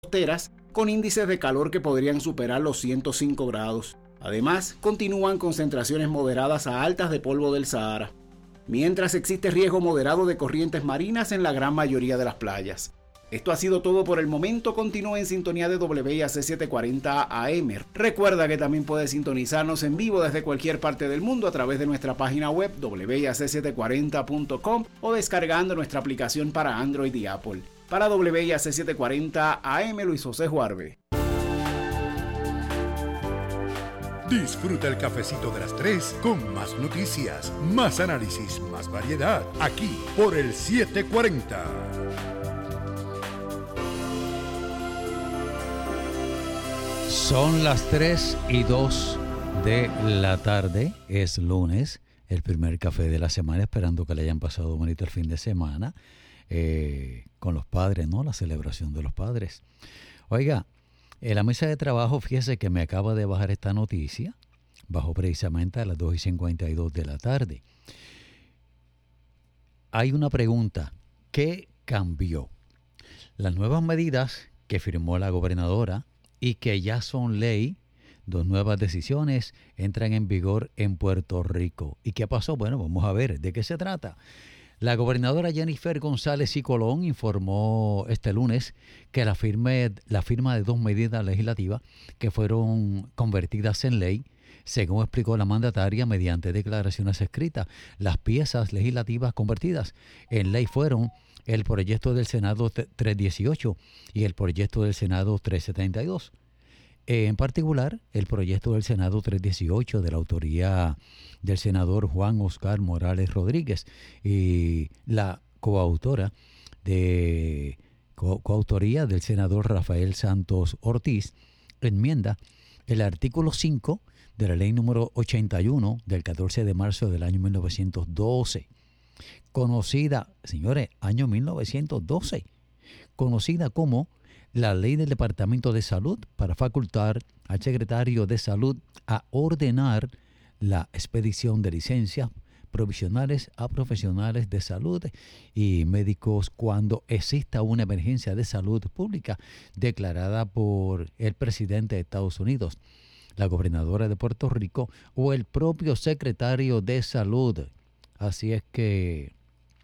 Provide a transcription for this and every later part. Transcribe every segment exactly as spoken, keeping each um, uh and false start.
costeras con índices de calor que podrían superar los ciento cinco grados. Además, continúan concentraciones moderadas a altas de polvo del Sahara, mientras existe riesgo moderado de corrientes marinas en la gran mayoría de las playas. Esto ha sido todo por el momento. Continúa en sintonía de W I A C setecientos cuarenta A M. Recuerda que también puedes sintonizarnos en vivo desde cualquier parte del mundo a través de nuestra página web W I A C setecientos cuarenta punto com o descargando nuestra aplicación para Android y Apple. Para W I A C setecientos cuarenta A M, Luis José Juarbe. Disfruta el cafecito de las tres con más noticias, más análisis, más variedad, aquí por el setecientos cuarenta. Son las tres y dos de la tarde, es lunes, el primer café de la semana, esperando que le hayan pasado bonito el fin de semana eh, con los padres, ¿no? La celebración de los padres. Oiga, en la mesa de trabajo, fíjese que me acaba de bajar esta noticia, bajó precisamente a las dos y cincuenta y dos de la tarde. Hay una pregunta, ¿qué cambió? Las nuevas medidas que firmó la gobernadora y que ya son ley, dos nuevas decisiones entran en vigor en Puerto Rico. ¿Y qué pasó? Bueno, vamos a ver de qué se trata. La gobernadora Jennifer González y Colón informó este lunes que la, firme, la firma de dos medidas legislativas que fueron convertidas en ley, según explicó la mandataria mediante declaraciones escritas. Las piezas legislativas convertidas en ley fueron el proyecto del Senado trescientos dieciocho y el proyecto del Senado trescientos setenta y dos. En particular, el proyecto del Senado trescientos dieciocho de la autoría del senador Juan Oscar Morales Rodríguez y la coautora de co- coautoría del senador Rafael Santos Ortiz enmienda el artículo cinco de la ley número ochenta y uno del catorce de marzo del año mil novecientos doce, conocida, señores, año mil novecientos doce, conocida como la ley del Departamento de Salud para facultar al secretario de Salud a ordenar la expedición de licencias provisionales a profesionales de salud y médicos cuando exista una emergencia de salud pública declarada por el presidente de Estados Unidos, la gobernadora de Puerto Rico o el propio secretario de Salud. Así es que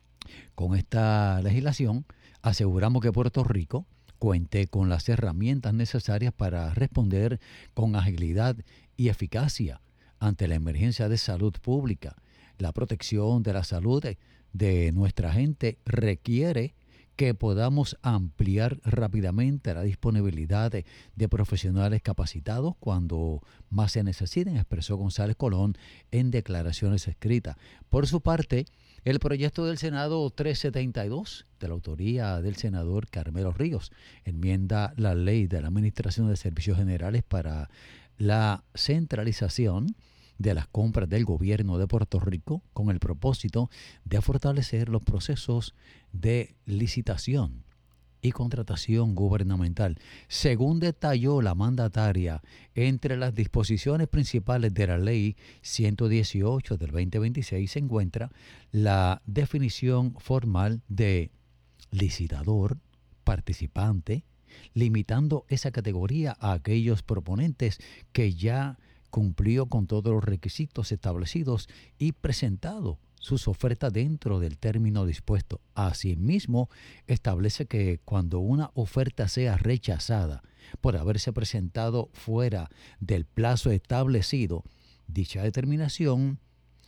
con esta legislación aseguramos que Puerto Rico cuente con las herramientas necesarias para responder con agilidad y eficacia ante la emergencia de salud pública. La protección de la salud de nuestra gente requiere que podamos ampliar rápidamente la disponibilidad de, de profesionales capacitados cuando más se necesiten, expresó González Colón en declaraciones escritas. Por su parte, el proyecto del Senado trescientos setenta y dos, de la autoría del senador Carmelo Ríos, enmienda la ley de la Administración de Servicios Generales para la centralización de las compras del gobierno de Puerto Rico con el propósito de fortalecer los procesos de licitación y contratación gubernamental. Según detalló la mandataria, entre las disposiciones principales de la Ley ciento dieciocho del veinte veintiséis se encuentra la definición formal de licitador, participante, limitando esa categoría a aquellos proponentes que ya cumplió con todos los requisitos establecidos y presentado sus ofertas dentro del término dispuesto. Asimismo, establece que cuando una oferta sea rechazada por haberse presentado fuera del plazo establecido, dicha determinación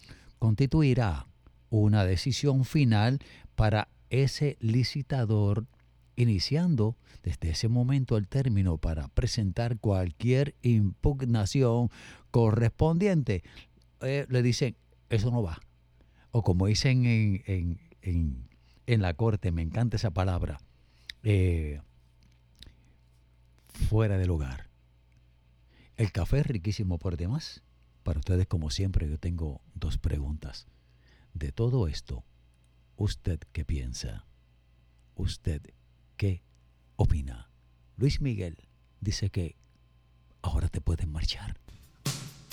constituirá una decisión final para ese licitador, iniciando desde ese momento el término para presentar cualquier impugnación correspondiente. Eh, le dicen, eso no va. O como dicen en, en, en, en la corte, me encanta esa palabra, eh, fuera de lugar. El café es riquísimo por demás. Para ustedes, como siempre, yo tengo dos preguntas. De todo esto, ¿usted qué piensa? ¿Usted qué opina? Luis Miguel dice que ahora te pueden marchar.